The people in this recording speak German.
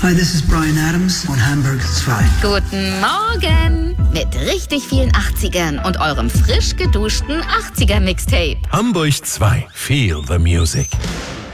Hi, this is Bryan Adams on Hamburg 2. Guten Morgen! Mit richtig vielen 80ern und eurem frisch geduschten 80er-Mixtape. Hamburg 2. Feel the music.